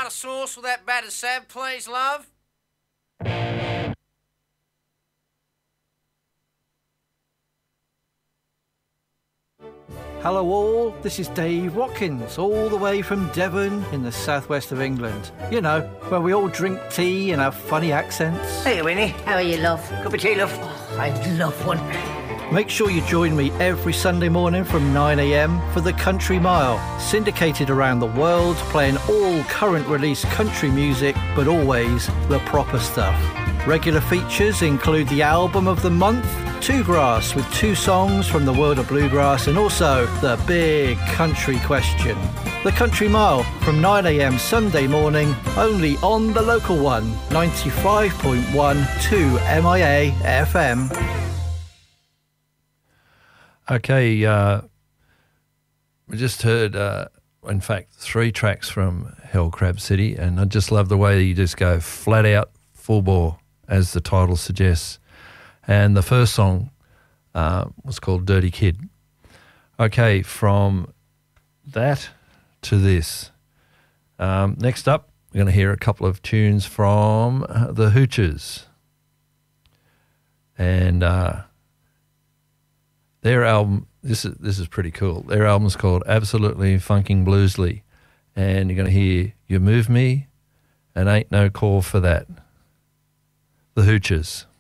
tomato sauce with that battered salad, please, love? Hello all, this is Dave Watkins, all the way from Devon in the southwest of England. You know, where we all drink tea and have funny accents. Hey, Winnie. How are you, love? Cup of tea, love. Oh, I love one. Make sure you join me every Sunday morning from 9 a.m. for the Country Mile, syndicated around the world, playing all current release country music, but always the proper stuff. Regular features include the album of the month, Two Grass with 2 songs from the world of bluegrass, and also the big country question. The Country Mile from 9 a.m. Sunday morning, only on the local one, 95.12 MIA FM. Okay, we just heard, in fact, 3 tracks from Hell Crab City, and I just love the way you just go flat out, full bore, as the title suggests. And the first song was called Dirty Kid. Okay, from that to this. Next up, we're going to hear a couple of tunes from the Hoochers. And their album, this is pretty cool. Their album's called Absolutely Funking Bluesly. And you're going to hear You Move Me and Ain't No Call for That. The Hoochers.